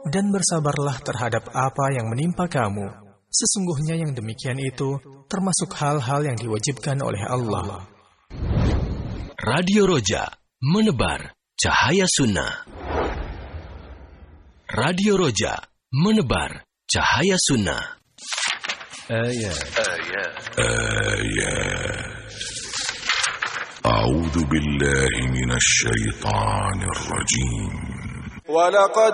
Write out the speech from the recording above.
dan bersabarlah terhadap apa yang menimpa kamu. Sesungguhnya yang demikian itu termasuk hal-hal yang diwajibkan oleh Allah. Radio Roja, menebar cahaya sunnah. Radio Roja, menebar cahaya sunnah. Ayat. A'udzu billahi minasy syaithanir rajim.